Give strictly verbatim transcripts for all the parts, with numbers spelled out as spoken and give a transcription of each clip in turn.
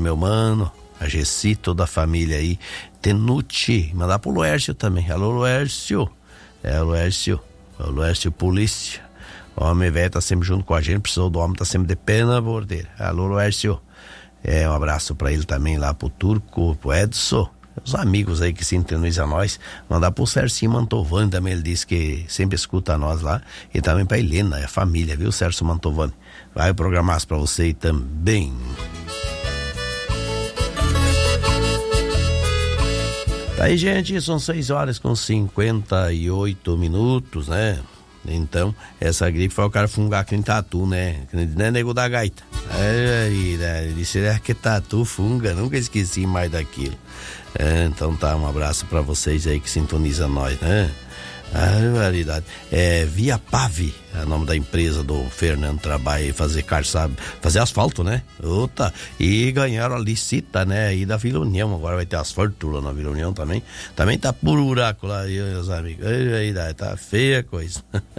meu mano, a Gessi, toda a família aí, Tenuti, mandar pro Luércio também. Alô, Luércio. É, Luércio, o Luércio Polícia. O homem velho tá sempre junto com a gente, precisou do homem, tá sempre de pena bordeira. Alô, Luércio. É, um abraço pra ele também lá, pro Turco, pro Edson, os amigos aí que sintonizam a nós. Mandar pro Sérgio Mantovani também, ele disse que sempre escuta nós lá. E também pra Helena, é a família, viu, Sérgio Mantovani? Vai programar pra você aí também. Tá aí, gente, são seis horas com cinquenta e oito minutos, né? Então, essa gripe foi o cara fungar aqui em Tatu, né? Né, nego da gaita? É, ele disse é que Tatu funga, nunca esqueci mais daquilo. É, então tá, um abraço pra vocês aí que sintonizam nós, né? Ah, realidade. É Via Pave, é o nome da empresa do Fernando, trabalha em fazer calçado, fazer asfalto, né? Ota, e ganharam a licita, né? Aí da Vila União, agora vai ter asfalto lá na Vila União também. Também tá por buraco lá, meus amigos. Aí, tá feia a coisa.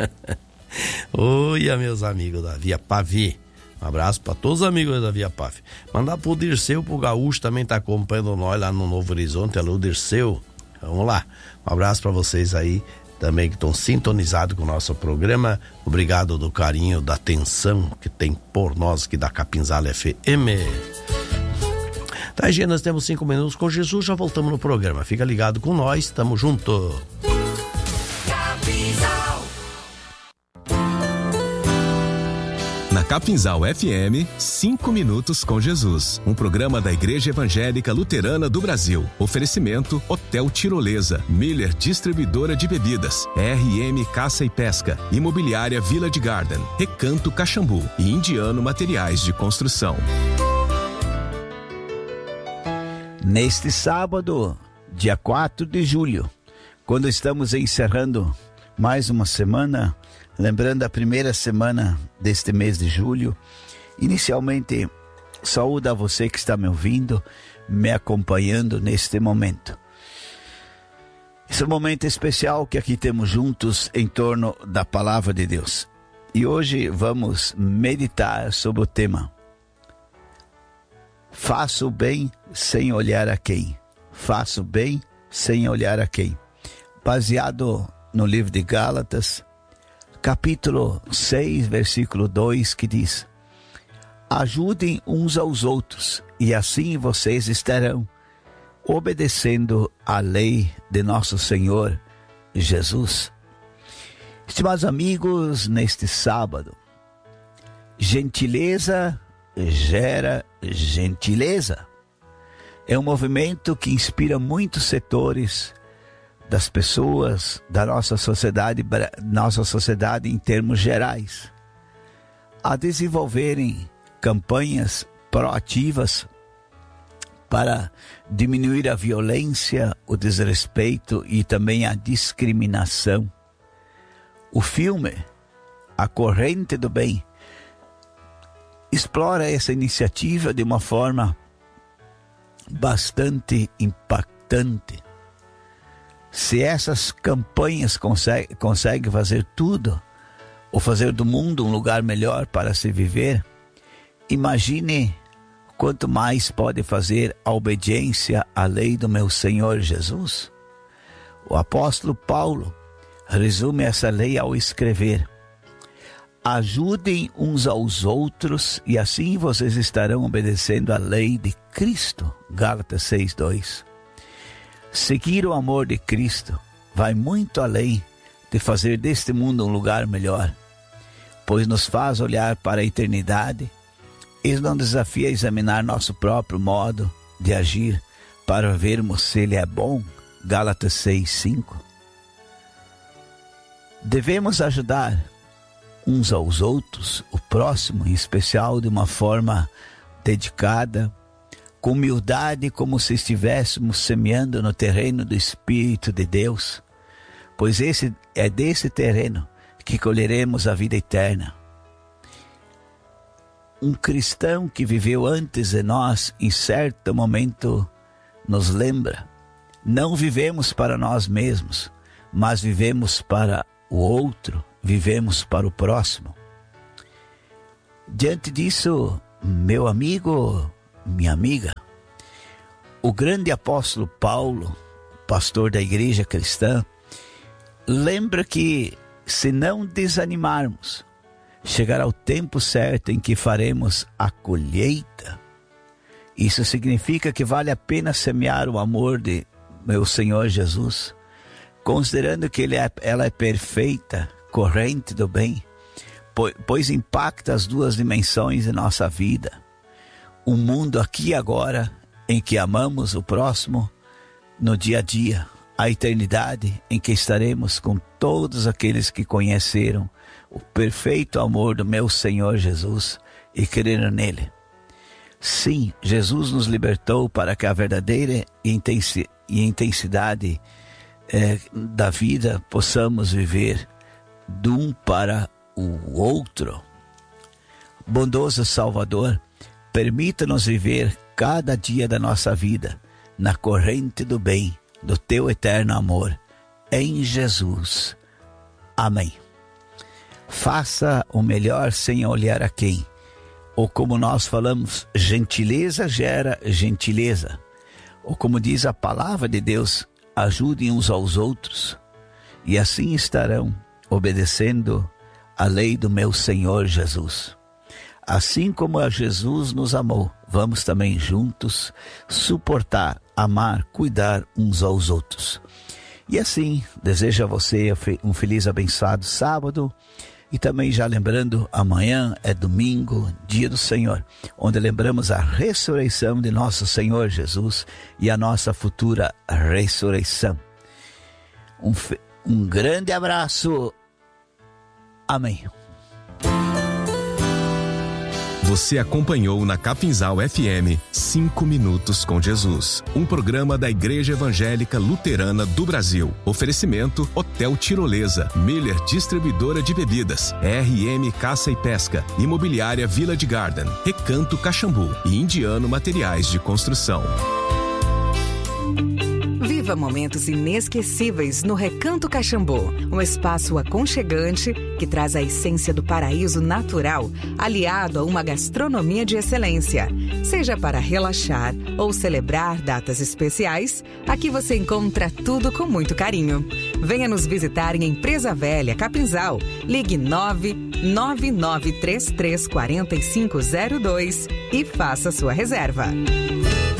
Oi, meus amigos da Via Pave. Um abraço pra todos os amigos da Via Pave. Mandar pro Dirceu, pro Gaúcho, também tá acompanhando nós lá no Novo Horizonte. Alô, Dirceu. Vamos lá. Um abraço pra vocês aí também que estão sintonizados com o nosso programa. Obrigado do carinho, da atenção que tem por nós aqui da Capinzal F M. Tá, gente, nós temos cinco minutos com Jesus, já voltamos no programa. Fica ligado com nós, tamo junto. Na Capinzal F M, cinco minutos com Jesus. Um programa da Igreja Evangélica Luterana do Brasil. Oferecimento Hotel Tirolesa, Miller Distribuidora de Bebidas, R M Caça e Pesca, Imobiliária Village Garden, Recanto Caxambu e Indiano Materiais de Construção. Neste sábado, dia quatro de julho, quando estamos encerrando mais uma semana, lembrando a primeira semana deste mês de julho, inicialmente saúdo a você que está me ouvindo, me acompanhando neste momento. Esse é um momento especial que aqui temos juntos em torno da Palavra de Deus. E hoje vamos meditar sobre o tema: faça o bem sem olhar a quem. Faça o bem sem olhar a quem. Baseado no livro de Gálatas, capítulo seis, versículo dois, que diz: ajudem uns aos outros, e assim vocês estarão obedecendo à lei de nosso Senhor Jesus. Estimados amigos, neste sábado, gentileza gera gentileza. É um movimento que inspira muitos setores das pessoas, da nossa sociedade, nossa sociedade em termos gerais, a desenvolverem campanhas proativas para diminuir a violência, o desrespeito e também a discriminação. O filme A Corrente do Bem explora essa iniciativa de uma forma bastante impactante. Se essas campanhas conseguem consegue fazer tudo, ou fazer do mundo um lugar melhor para se viver, imagine quanto mais pode fazer a obediência à lei do meu Senhor Jesus. O apóstolo Paulo resume essa lei ao escrever: ajudem uns aos outros e assim vocês estarão obedecendo à lei de Cristo. Gálatas seis, dois. Seguir o amor de Cristo vai muito além de fazer deste mundo um lugar melhor, pois nos faz olhar para a eternidade e nos desafia a examinar nosso próprio modo de agir para vermos se ele é bom. Gálatas seis, cinco. Devemos ajudar uns aos outros, o próximo em especial, de uma forma dedicada, com humildade, como se estivéssemos semeando no terreno do Espírito de Deus, pois esse é desse terreno que colheremos a vida eterna. Um cristão que viveu antes de nós, em certo momento, nos lembra: não vivemos para nós mesmos, mas vivemos para o outro, vivemos para o próximo. Diante disso, meu amigo, minha amiga, o grande apóstolo Paulo, pastor da igreja cristã, lembra que se não desanimarmos, chegará o tempo certo em que faremos a colheita. Isso significa que vale a pena semear o amor de meu Senhor Jesus, considerando que ele é, ela é perfeita, corrente do bem, pois, pois impacta as duas dimensões de nossa vida. Um mundo aqui e agora, em que amamos o próximo no dia a dia, a eternidade em que estaremos com todos aqueles que conheceram o perfeito amor do meu Senhor Jesus e creram nele. Sim, Jesus nos libertou para que a verdadeira intensi- e intensidade eh, da vida possamos viver de um para o outro. Bondoso Salvador, permita-nos viver cada dia da nossa vida na corrente do bem, do teu eterno amor, em Jesus. Amém. Faça o melhor sem olhar a quem. Ou como nós falamos, gentileza gera gentileza. Ou como diz a palavra de Deus, ajudem uns aos outros. E assim estarão obedecendo a lei do meu Senhor Jesus. Assim como a Jesus nos amou, vamos também juntos suportar, amar, cuidar uns aos outros. E assim, desejo a você um feliz abençoado sábado. E também já lembrando, amanhã é domingo, dia do Senhor, onde lembramos a ressurreição de nosso Senhor Jesus e a nossa futura ressurreição. Um, um grande abraço. Amém. Você acompanhou na Capinzal F M cinco minutos com Jesus, um programa da Igreja Evangélica Luterana do Brasil. Oferecimento Hotel Tirolesa, Miller Distribuidora de Bebidas, R M Caça e Pesca, Imobiliária Village Garden, Recanto Caxambu e Indiano Materiais de Construção. Viva momentos inesquecíveis no Recanto Caxambu, um espaço aconchegante que traz a essência do paraíso natural, aliado a uma gastronomia de excelência. Seja para relaxar ou celebrar datas especiais, aqui você encontra tudo com muito carinho. Venha nos visitar em Empresa Velha, Capinzal. Ligue nove nove nove três três quatro cinco zero dois e faça sua reserva.